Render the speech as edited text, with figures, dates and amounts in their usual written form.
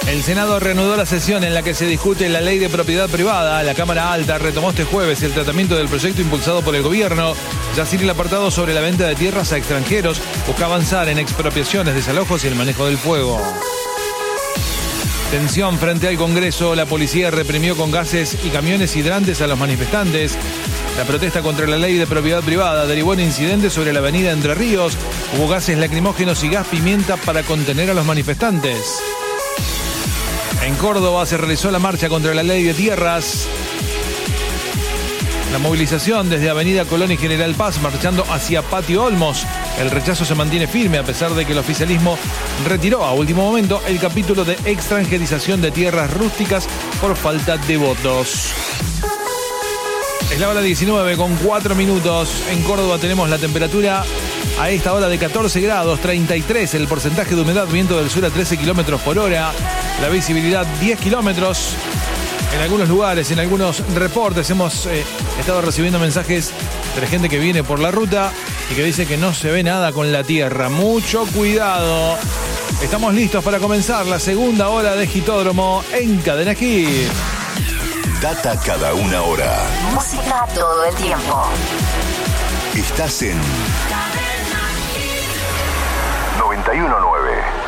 El Senado reanudó la sesión en la que se discute la ley de propiedad privada. La Cámara Alta retomó este jueves el tratamiento del proyecto impulsado por el gobierno. Ya sin el apartado sobre la venta de tierras a extranjeros, busca avanzar en expropiaciones, desalojos y el manejo del fuego. Tensión frente al Congreso. La policía reprimió con gases y camiones hidrantes a los manifestantes. La protesta contra la ley de propiedad privada derivó en incidentes sobre la avenida Entre Ríos. Hubo gases lacrimógenos y gas pimienta para contener a los manifestantes. En Córdoba se realizó la marcha contra la ley de tierras. La movilización desde Avenida Colón y General Paz marchando hacia Patio Olmos. El rechazo se mantiene firme a pesar de que el oficialismo retiró a último momento el capítulo de extranjerización de tierras rústicas por falta de votos. Es la hora 19:04. En Córdoba tenemos la temperatura a esta hora de 14 grados, 33 el porcentaje de humedad, viento del sur a 13 kilómetros por hora, la visibilidad 10 kilómetros. En algunos lugares, en algunos reportes hemos estado recibiendo mensajes de la gente que viene por la ruta y que dice que no se ve nada con la tierra. Mucho cuidado. Estamos listos para comenzar la segunda hora de Hitódromo en Cadena Hit. Data cada una hora. Música todo el tiempo. Estás en 91.9.